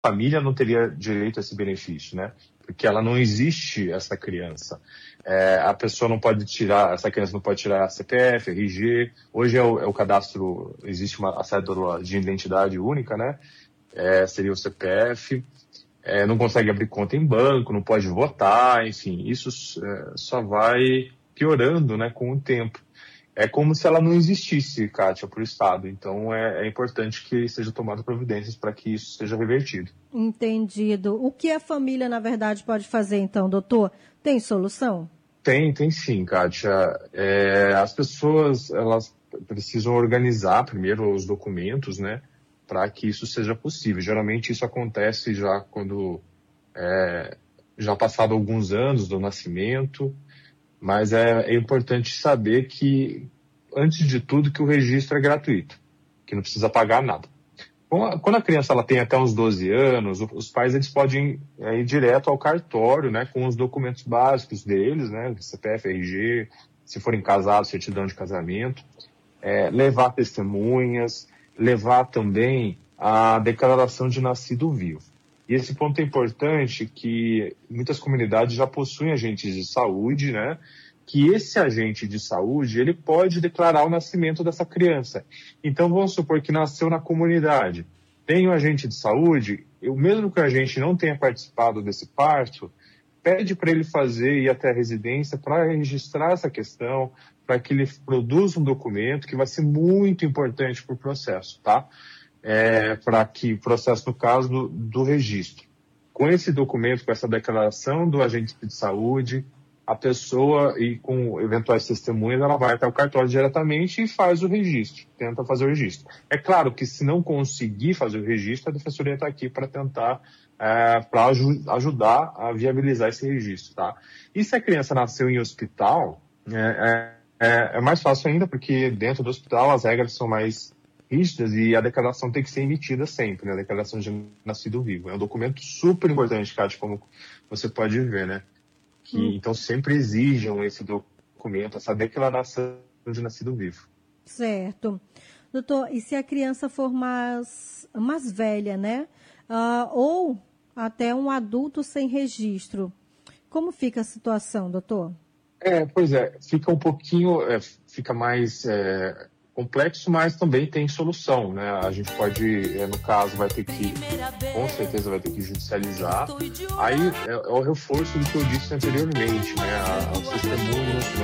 família não teria direito a esse benefício, né? Porque ela não existe, essa criança. A pessoa não pode tirar, essa criança não pode tirar CPF, RG. Hoje é o cadastro, existe a cédula de identidade única, né? Seria o CPF. Não consegue abrir conta em banco, não pode votar, enfim, isso só vai piorando, né, com o tempo. É como se ela não existisse, Kátia, para o Estado. Então, é importante que seja tomado providências para que isso seja revertido. Entendido. O que a família, na verdade, pode fazer, então, doutor? Tem solução? Tem sim, Kátia. As pessoas, elas precisam organizar primeiro os documentos, né, para que isso seja possível. Geralmente isso acontece já quando já passado alguns anos do nascimento, mas é importante saber que, antes de tudo, que o registro é gratuito, que não precisa pagar nada. Quando a criança ela tem até uns 12 anos, os pais eles podem ir direto ao cartório, né, com os documentos básicos deles, né, CPF, RG, se forem casados, certidão de casamento, levar testemunhas, levar também a declaração de nascido vivo. E esse ponto é importante, que muitas comunidades já possuem agentes de saúde, né? Que esse agente de saúde, ele pode declarar o nascimento dessa criança. Então, vamos supor que nasceu na comunidade. Tem um agente de saúde, mesmo que o agente não tenha participado desse parto, pede para ele ir até a residência para registrar essa questão, para que ele produza um documento que vai ser muito importante para o processo, tá? Para que o processo, no caso do registro. Com esse documento, com essa declaração do agente de saúde, a pessoa, e com eventuais testemunhas, ela vai até o cartório diretamente e faz o registro, tenta fazer o registro. É claro que, se não conseguir fazer o registro, a defensoria está aqui para tentar, para ajudar a viabilizar esse registro, tá? E se a criança nasceu em hospital, é mais fácil ainda, porque dentro do hospital as regras são mais rígidas e a declaração tem que ser emitida sempre, né? A declaração de nascido vivo. É um documento super importante, Kátia, como você pode ver, né? Então, sempre exijam esse documento, essa declaração de nascido vivo. Certo. Doutor, e se a criança for mais velha, né? Ou até um adulto sem registro, como fica a situação, doutor? Pois é, fica um pouquinho, fica mais complexo, mas também tem solução, né? A gente pode, no caso, com certeza vai ter que judicializar. Aí é o reforço do que eu disse anteriormente, né? Os testemunhos